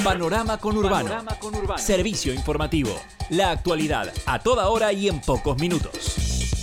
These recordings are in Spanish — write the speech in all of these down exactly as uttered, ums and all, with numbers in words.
Panorama Conurbano. Panorama Conurbano. Servicio informativo. La actualidad a toda hora y en pocos minutos.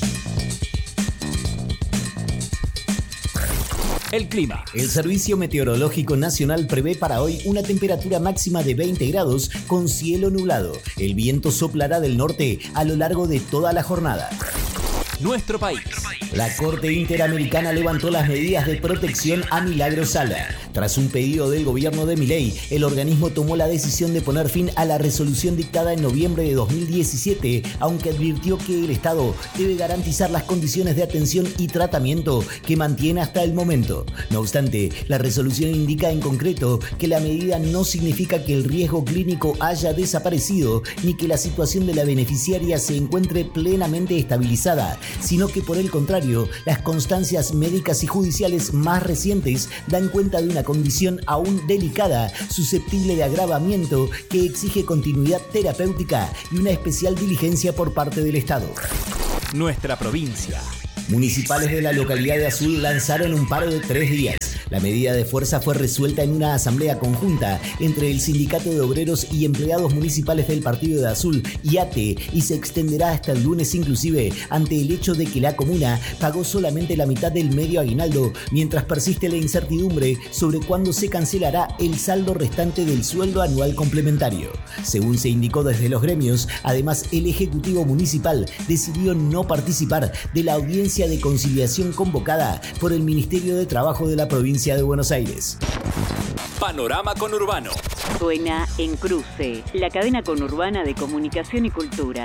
El clima. El Servicio Meteorológico Nacional prevé para hoy una temperatura máxima de veinte grados con cielo nublado. El viento soplará del norte a lo largo de toda la jornada. Nuestro país. La Corte Interamericana levantó las medidas de protección a Milagro Sala. Tras un pedido del gobierno de Milei, el organismo tomó la decisión de poner fin a la resolución dictada en noviembre de dos mil diecisiete, aunque advirtió que el Estado debe garantizar las condiciones de atención y tratamiento que mantiene hasta el momento. No obstante, la resolución indica en concreto que la medida no significa que el riesgo clínico haya desaparecido ni que la situación de la beneficiaria se encuentre plenamente estabilizada, sino que por el contrario, las constancias médicas y judiciales más recientes dan cuenta de una condición aún delicada, susceptible de agravamiento, que exige continuidad terapéutica y una especial diligencia por parte del Estado. Nuestra provincia. Municipales de la localidad de Azul lanzaron un paro de tres días. La medida de fuerza fue resuelta en una asamblea conjunta entre el Sindicato de Obreros y Empleados Municipales del Partido de Azul y A T E y se extenderá hasta el lunes inclusive ante el hecho de que la comuna pagó solamente la mitad del medio aguinaldo, mientras persiste la incertidumbre sobre cuándo se cancelará el saldo restante del sueldo anual complementario. Según se indicó desde los gremios, además el Ejecutivo Municipal decidió no participar de la audiencia de conciliación convocada por el Ministerio de Trabajo de la provincia de Buenos Aires. Panorama Conurbano. Suena en Cruce, la cadena conurbana de comunicación y cultura.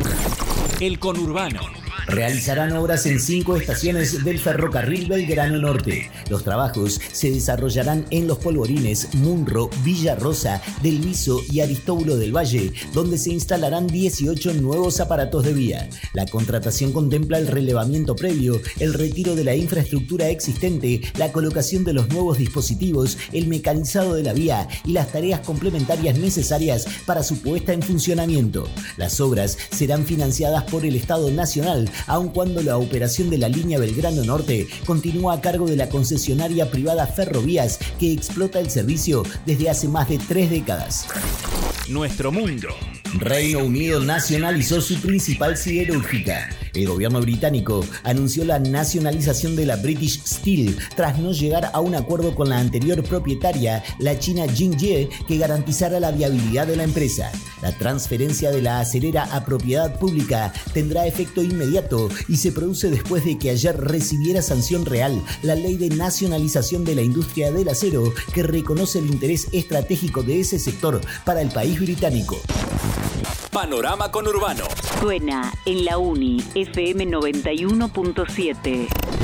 El Conurbano. Realizarán obras en cinco estaciones del ferrocarril Belgrano Norte. Los trabajos se desarrollarán en Los Polvorines, Munro, Villa Rosa, Del Viso y Aristóbulo del Valle, donde se instalarán dieciocho nuevos aparatos de vía. La contratación contempla el relevamiento previo, el retiro de la infraestructura existente, la colocación de los nuevos dispositivos, el mecanizado de la vía y las tareas complementarias necesarias para su puesta en funcionamiento. Las obras serán financiadas por el Estado Nacional, aun cuando la operación de la línea Belgrano Norte continúa a cargo de la concesionaria privada Ferrovías, que explota el servicio desde hace más de tres décadas. Nuestro mundo. Reino Unido nacionalizó su principal siderúrgica. El gobierno británico anunció la nacionalización de la British Steel tras no llegar a un acuerdo con la anterior propietaria, la china Jingye, que garantizara la viabilidad de la empresa. La transferencia de la acerera a propiedad pública tendrá efecto inmediato y se produce después de que ayer recibiera sanción real la ley de nacionalización de la industria del acero, que reconoce el interés estratégico de ese sector para el país británico. Panorama Conurbano. Suena en la Uni F M noventa y uno punto siete.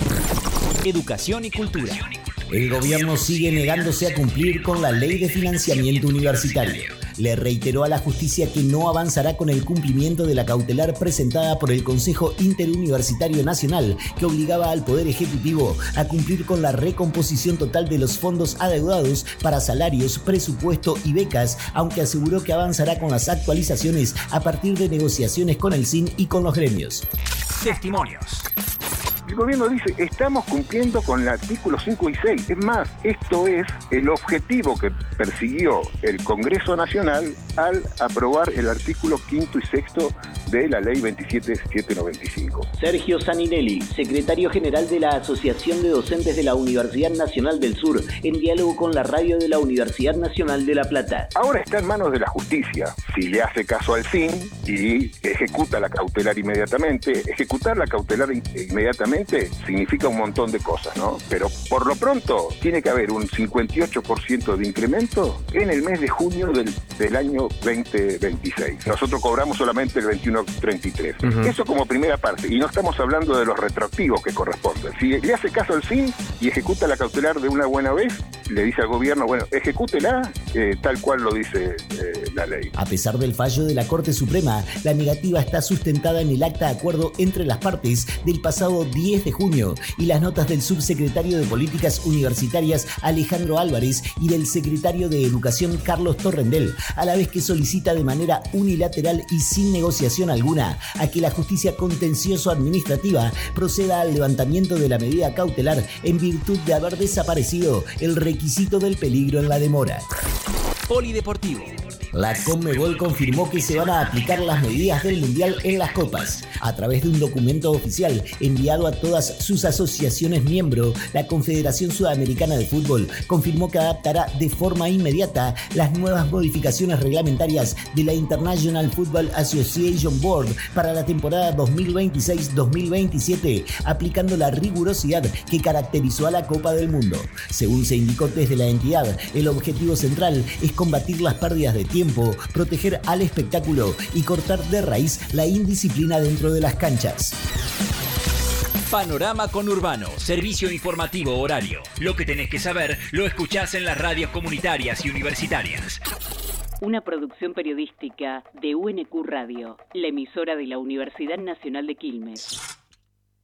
Educación y cultura. El gobierno sigue negándose a cumplir con la ley de financiamiento universitario. Le reiteró a la justicia que no avanzará con el cumplimiento de la cautelar presentada por el Consejo Interuniversitario Nacional, que obligaba al Poder Ejecutivo a cumplir con la recomposición total de los fondos adeudados para salarios, presupuesto y becas, aunque aseguró que avanzará con las actualizaciones a partir de negociaciones con el S I N y con los gremios. Testimonios. El gobierno dice, estamos cumpliendo con el artículo cinco y seis. Es más, esto es el objetivo que persiguió el Congreso Nacional al aprobar el artículo quinto y sexto de la ley veintisiete mil setecientos noventa y cinco. Sergio Saninelli, secretario general de la Asociación de Docentes de la Universidad Nacional del Sur, en diálogo con la radio de la Universidad Nacional de La Plata. Ahora está en manos de la justicia. Si le hace caso al S I N y ejecuta la cautelar inmediatamente, ejecutar la cautelar inmediatamente significa un montón de cosas, ¿no? Pero por lo pronto tiene que haber un cincuenta y ocho por ciento de incremento en el mes de junio del, del año veinte veintiséis. Nosotros cobramos solamente el veintiuno treinta y tres. Uh-huh. Eso como primera parte. Y no estamos hablando de los retroactivos que corresponden. Si le hace caso al S I N y ejecuta la cautelar de una buena vez, le dice al gobierno, bueno, ejecútela eh, tal cual lo dice eh, la ley. A pesar del fallo de la Corte Suprema, la negativa está sustentada en el acta de acuerdo entre las partes del pasado diez de junio y las notas del subsecretario de Políticas Universitarias Alejandro Álvarez y del secretario de Educación Carlos Torrendel, a la vez que solicita de manera unilateral y sin negociación alguna a que la justicia contencioso-administrativa proceda al levantamiento de la medida cautelar en virtud de haber desaparecido el requisito del peligro en la demora. polideportivo. La Conmebol confirmó que se van a aplicar las medidas del Mundial en las copas. A través de un documento oficial enviado a todas sus asociaciones miembro, la Confederación Sudamericana de Fútbol confirmó que adaptará de forma inmediata las nuevas modificaciones reglamentarias de la International Football Association Board para la temporada dos mil veintiséis dos mil veintisiete, aplicando la rigurosidad que caracterizó a la Copa del Mundo. Según se indicó desde la entidad, el objetivo central es combatir las pérdidas de tiempo, proteger al espectáculo y cortar de raíz la indisciplina dentro de las canchas. Panorama Conurbano, servicio informativo horario. Lo que tenés que saber lo escuchás en las radios comunitarias y universitarias. Una producción periodística de U N Q Radio, la emisora de la Universidad Nacional de Quilmes.